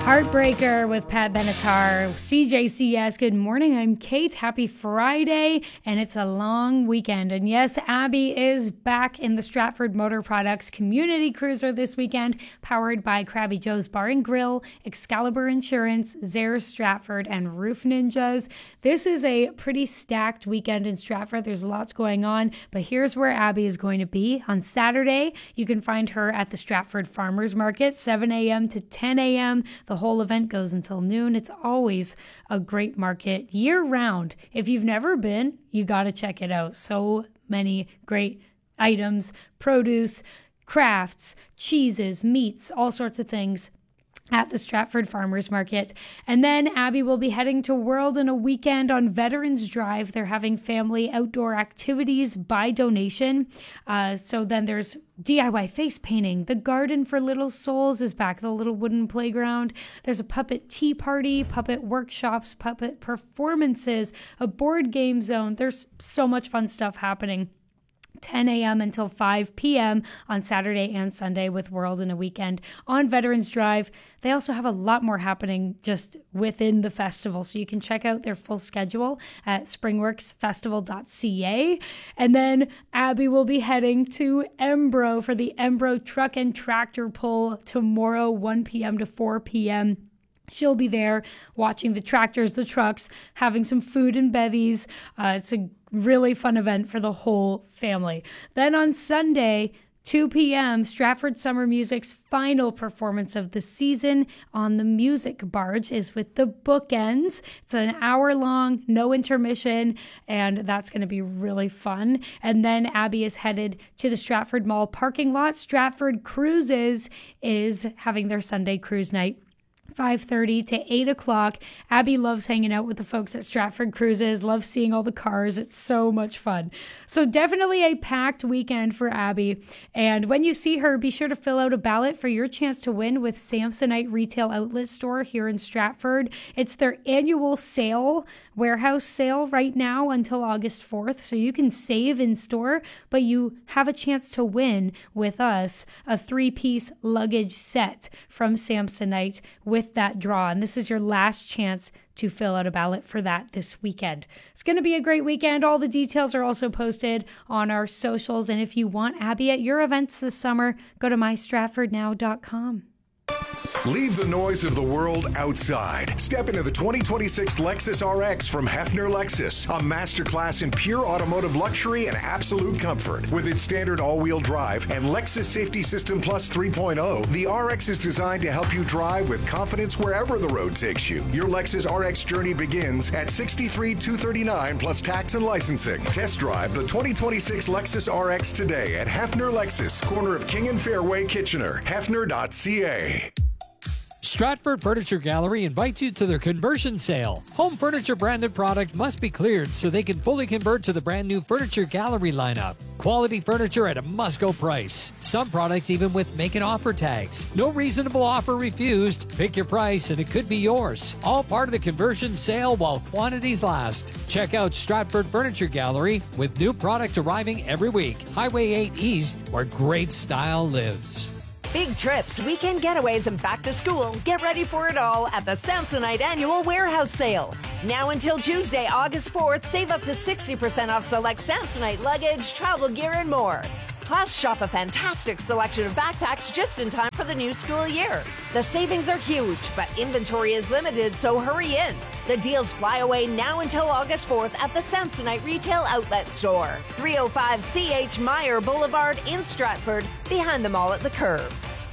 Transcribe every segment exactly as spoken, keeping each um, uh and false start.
Heartbreaker with Pat Benatar, C J C S. Good morning, I'm Kate. Happy Friday, and it's a long weekend. And yes, Abby is back in the Stratford Motor Products Community Cruiser this weekend, powered by Krabby Joe's Bar and Grill, Excalibur Insurance, Zare Stratford, and Roof Ninjas. This is a pretty stacked weekend in Stratford. There's lots going on, but here's where Abby is going to be. On Saturday, you can find her at the Stratford Farmers Market, seven a.m. to ten a.m. The whole event goes until noon. It's always a great market year round. If you've never been, you got to check it out. So many great items, produce, crafts, cheeses, meats, all sorts of things at the Stratford Farmers Market. And then Abby will be heading to World in a weekend on Veterans Drive. They're having family outdoor activities by donation. Uh, so then there's D I Y face painting. The Garden for Little Souls is back, the little wooden playground. There's a puppet tea party, puppet workshops, puppet performances, a board game zone. There's so much fun stuff happening. ten a.m. until five p.m. on Saturday and Sunday with World in a Weekend on Veterans Drive. They also have a lot more happening just within the festival, so you can check out their full schedule at springworks festival dot c a. And then Abby will be heading to Embro for the Embro Truck and Tractor Pull tomorrow, one p.m. to four p.m. She'll be there watching the tractors, the trucks, having some food and bevies. Uh, it's a really fun event for the whole family. Then on Sunday, two p.m., Stratford Summer Music's final performance of the season on the Music Barge is with the Bookends. It's an hour long, no intermission, and that's going to be really fun. And then Abby is headed to the Stratford Mall parking lot. Stratford Cruises is having their Sunday cruise night, five thirty to eight o'clock. Abby loves hanging out with the folks at Stratford Cruises, loves seeing all the cars. It's so much fun. So definitely a packed weekend for Abby. And when you see her, be sure to fill out a ballot for your chance to win with Samsonite Retail Outlet Store here in Stratford. It's their annual sale, warehouse sale right now until August fourth. So you can save in store, but you have a chance to win with us a three-piece luggage set from Samsonite with that draw. And this is your last chance to fill out a ballot for that this weekend. It's going to be a great weekend. All the details are also posted on our socials. And if you want Abby at your events this summer, go to my stratford now dot com. Leave the noise of the world outside. Step into the twenty twenty-six Lexus R X from Hefner Lexus, a masterclass in pure automotive luxury and absolute comfort. With its standard all-wheel drive and Lexus Safety System Plus three point oh, the R X is designed to help you drive with confidence wherever the road takes you. Your Lexus R X journey begins at sixty-three thousand two hundred thirty-nine dollars plus tax and licensing. Test drive the twenty twenty-six Lexus R X today at Hefner Lexus, corner of King and Fairway, Kitchener. Hefner dot c a. Stratford Furniture Gallery invites you to their conversion sale. Home furniture branded product must be cleared so they can fully convert to the brand new Furniture Gallery lineup. Quality furniture at a must-go price. Some products even with make an offer tags. No reasonable offer refused. Pick your price and it could be yours. All part of the conversion sale while quantities last. Check out Stratford Furniture Gallery with new product arriving every week. Highway eight East, where great style lives. Big trips, weekend getaways, and back to school. Get ready for it all at the Samsonite Annual Warehouse Sale. Now until Tuesday, August fourth, save up to sixty percent off select Samsonite luggage, travel gear, and more. Plus, shop a fantastic selection of backpacks just in time for the new school year. The savings are huge, but inventory is limited, so hurry in. The deals fly away now until August fourth at the Samsonite Retail Outlet Store, three oh five C H Meyer Boulevard in Stratford, behind the mall at the curve.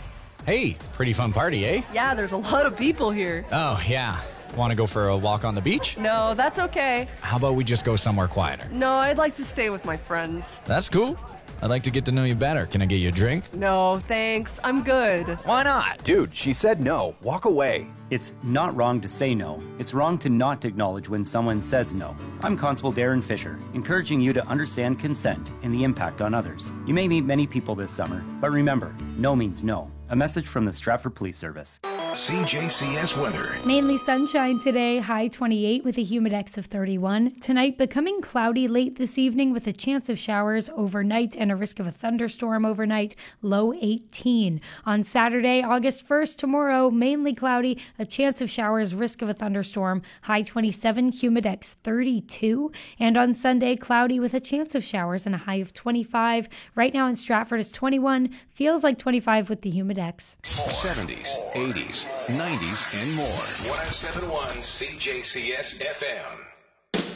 Hey, pretty fun party, eh? Yeah, there's a lot of people here. Oh, yeah. Want to go for a walk on the beach? No, that's okay. How about we just go somewhere quieter? No, I'd like to stay with my friends. That's cool. I'd like to get to know you better. Can I get you a drink? No, thanks. I'm good. Why not? Dude, she said no. Walk away. It's not wrong to say no. It's wrong to not acknowledge when someone says no. I'm Constable Darren Fisher, encouraging you to understand consent and the impact on others. You may meet many people this summer, but remember, no means no. A message from the Stratford Police Service. C J C S weather. Mainly sunshine today, high twenty-eight with a humidex of thirty-one. Tonight becoming cloudy late this evening with a chance of showers overnight and a risk of a thunderstorm overnight, low eighteen. On Saturday, August first, tomorrow, mainly cloudy, a chance of showers, risk of a thunderstorm, high twenty-seven, humidex thirty-two. And on Sunday, cloudy with a chance of showers and a high of twenty-five. Right now in Stratford is twenty-one, feels like twenty-five with the humidex. seventies, eighties, nineties, and more. one oh seven point one C J C S F M.